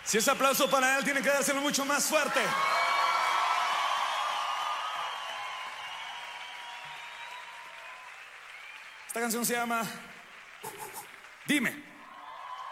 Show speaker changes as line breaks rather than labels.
Si es aplauso para él, tiene que dárselo mucho más fuerte. Esta canción se llama Dime.